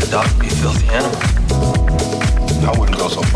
dog would be a filthy animal. I wouldn't go so far.